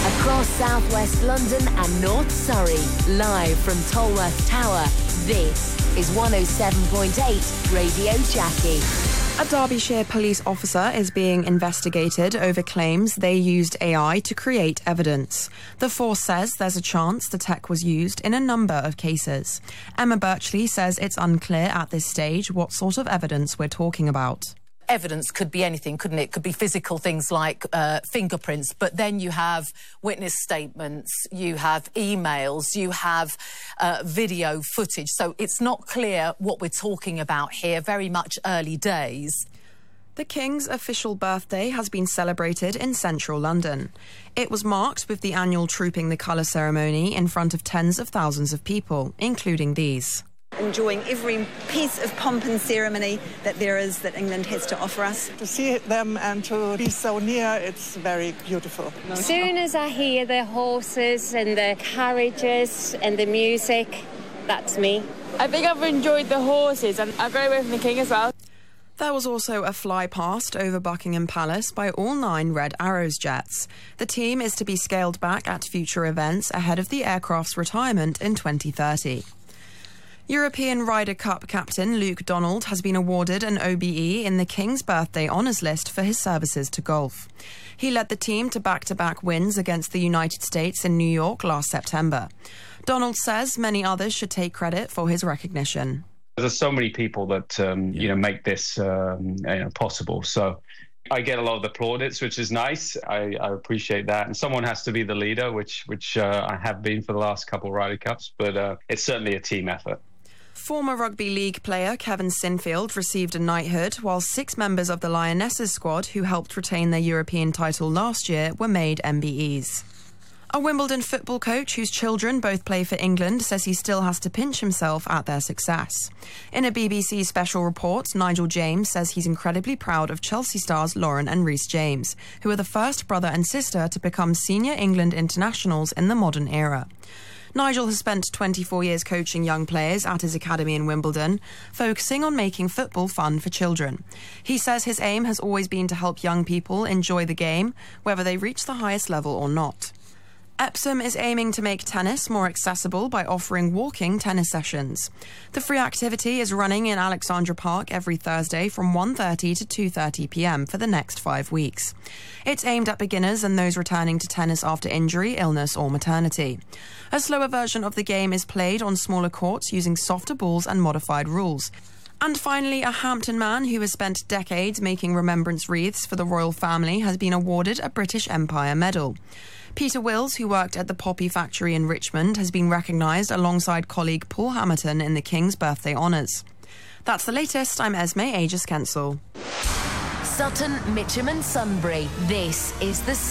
Across southwest London and North Surrey, live from Tolworth Tower, this is 107.8 Radio Jackie. A Derbyshire police officer is being investigated over claims they used AI to create evidence. The force says there's a chance the tech was used in a number of cases. Emma Birchley says it's unclear at this stage what sort of evidence we're talking about. Evidence could be anything, couldn't it? Could be physical things like fingerprints, but then you have witness statements, you have emails, you have video footage. So it's not clear what we're talking about here, very much early days. The King's official birthday has been celebrated in central London. It was marked with the annual Trooping the Colour ceremony in front of tens of thousands of people, including these. Enjoying every piece of pomp and ceremony that there is that England has to offer us. To see them and to be so near, it's very beautiful. As soon as I hear the horses and the carriages and the music, that's me. I think I've enjoyed the horses and I go away from the King as well. There was also a fly past over Buckingham Palace by all 9 Red Arrows jets. The team is to be scaled back at future events ahead of the aircraft's retirement in 2030. European Ryder Cup captain Luke Donald has been awarded an OBE in the King's Birthday Honours List for his services to golf. He led the team to back-to-back wins against the United States in New York last September. Donald says many others should take credit for his recognition. There's so many people that make this possible. So I get a lot of the plaudits, which is nice. I appreciate that. And someone has to be the leader, which I have been for the last couple of Ryder Cups. But it's certainly a team effort. Former rugby league player Kevin Sinfield received a knighthood, while 6 members of the Lionesses squad who helped retain their European title last year were made MBEs. A Wimbledon football coach whose children both play for England says he still has to pinch himself at their success. In a BBC special report, Nigel James says he's incredibly proud of Chelsea stars Lauren and Reece James, who are the first brother and sister to become senior England internationals in the modern era. Nigel has spent 24 years coaching young players at his academy in Wimbledon, focusing on making football fun for children. He says his aim has always been to help young people enjoy the game, whether they reach the highest level or not. Epsom is aiming to make tennis more accessible by offering walking tennis sessions. The free activity is running in Alexandra Park every Thursday from 1:30 to 2:30 p.m. for the next 5 weeks. It's aimed at beginners and those returning to tennis after injury, illness or maternity. A slower version of the game is played on smaller courts using softer balls and modified rules. And finally, a Hampton man who has spent decades making remembrance wreaths for the royal family has been awarded a British Empire Medal. Peter Wills, who worked at the Poppy Factory in Richmond, has been recognised alongside colleague Paul Hamilton in the King's Birthday Honours. That's the latest. I'm Esme Aegis Kensel. Sutton, Mitcham and Sunbury. This is the